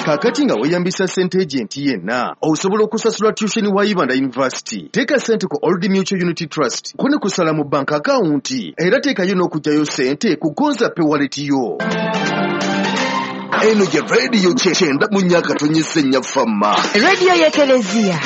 Kakati nga weeyambisa ssente ejenti yenna osobola okusasula tuition wa Ibanda University. Teeka ssente ku Old Mutual Unity Trust ko ne kusala mu bank account era teekayo n'okugyayo ssente ku Gonza Pay wallet yo. Eno ye radio kyenda mu nnyaka tonyese nnya famma. Radio y'Ekelezia.